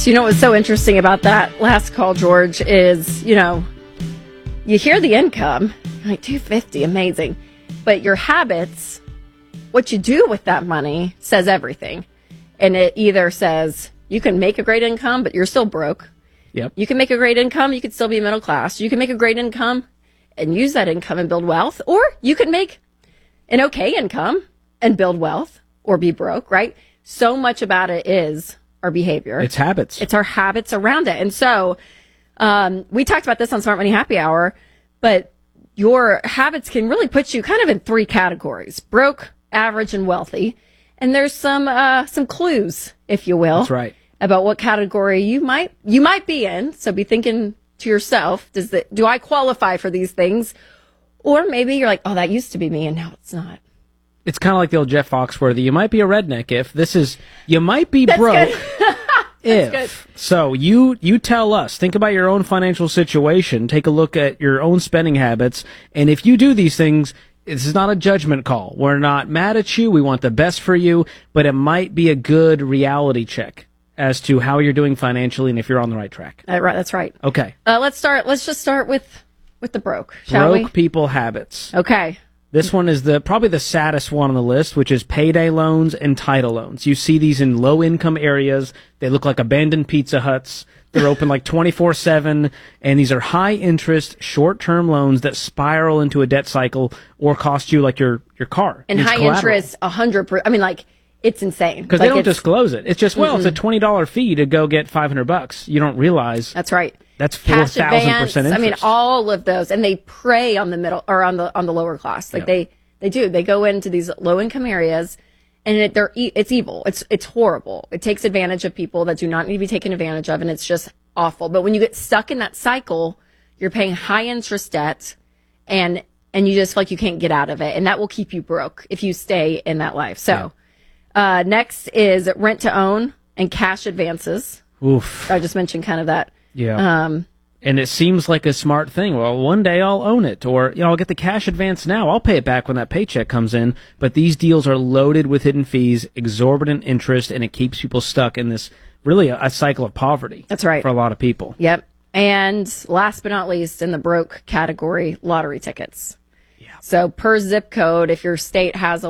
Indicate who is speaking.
Speaker 1: So you know what's so interesting about that last call, George, is, you hear the income, like $250, amazing. But your habits, what you do with that money says everything. And it either says you can make a great income, but you're still broke.
Speaker 2: Yep.
Speaker 1: You can make a great income, you could still be middle class. You can make a great income and use that income and build wealth. Or you can make an okay income and build wealth or be broke, right? So much about it is our behavior.
Speaker 2: It's habits.
Speaker 1: It's our habits around it. And so we talked about this on Smart Money Happy Hour, but your habits can really put you kind of in three categories: broke, average, and wealthy. And there's some clues, if you will.
Speaker 2: That's right.
Speaker 1: About what category you might be in. So be thinking to yourself, do I qualify for these things? Or maybe you're like, oh, that used to be me and now it's not.
Speaker 2: It's kind of like the old Jeff Foxworthy. You might be a redneck you might be
Speaker 1: That's
Speaker 2: broke
Speaker 1: good.
Speaker 2: if.
Speaker 1: Good.
Speaker 2: So you tell us, think about your own financial situation, take a look at your own spending habits, and if you do these things, this is not a judgment call. We're not mad at you. We want the best for you, but it might be a good reality check as to how you're doing financially and if you're on the right track.
Speaker 1: Right, that's right.
Speaker 2: Okay.
Speaker 1: Let's just start with the broke, shall we?
Speaker 2: Broke people habits.
Speaker 1: Okay.
Speaker 2: This one is probably the saddest one on the list, which is payday loans and title loans. You see these in low-income areas. They look like abandoned Pizza Huts. They're open like 24/7, and these are high-interest, short-term loans that spiral into a debt cycle or cost you like your car.
Speaker 1: And high interest, 100%. I mean, like, it's insane.
Speaker 2: Because they don't disclose it. It's just, it's a $20 fee to go get $500. You don't realize.
Speaker 1: That's right.
Speaker 2: That's
Speaker 1: Cash
Speaker 2: 4,000%
Speaker 1: advance.
Speaker 2: interest.
Speaker 1: I mean, all of those, and they prey on the middle or on the lower class. Like they do. They go into these low income areas, and it's evil. It's horrible. It takes advantage of people that do not need to be taken advantage of, and it's just awful. But when you get stuck in that cycle, you're paying high interest debt, and you just feel like you can't get out of it, and that will keep you broke if you stay in that life. So, next is rent to own and cash advances.
Speaker 2: Oof.
Speaker 1: I just mentioned kind of that.
Speaker 2: Yeah. And it seems like a smart thing. Well, one day I'll own it, or I'll get the cash advance now. I'll pay it back when that paycheck comes in. But these deals are loaded with hidden fees, exorbitant interest, and it keeps people stuck in this really a cycle of poverty.
Speaker 1: That's right.
Speaker 2: For a lot of people.
Speaker 1: Yep. And last but not least, in the broke category, lottery tickets. Yeah. So per zip code, if your state has a